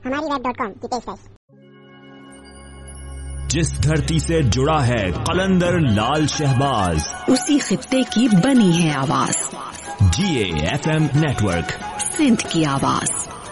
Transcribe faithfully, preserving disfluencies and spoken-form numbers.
हमारी web dot com की पेशकश। जिस धरती से जुड़ा है कलंदर लाल शहबाज, उसी खित्ते की बनी है आवाज। जी A F M network, Sindh की आवाज।